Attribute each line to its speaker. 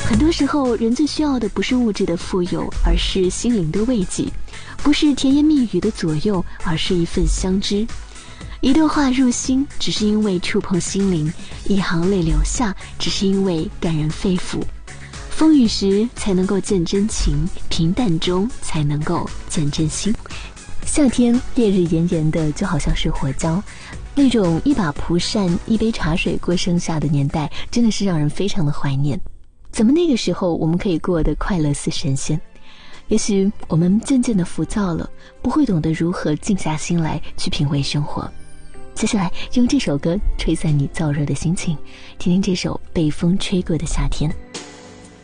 Speaker 1: 很多时候，人最需要的不是物质的富有，而是心灵的慰藉；不是甜言蜜语的左右，而是一份相知。一段话入心，只是因为触碰心灵；一行泪流下，只是因为感人肺腑。风雨时才能够见真情，平淡中才能够见真心。夏天烈日炎炎的，就好像是火交，那种一把蒲扇一杯茶水过盛夏的年代，真的是让人非常的怀念。怎么那个时候我们可以过得快乐似神仙？也许我们渐渐的浮躁了，不会懂得如何静下心来去品味生活。接下来用这首歌吹散你燥热的心情，听听这首被风吹过的夏天。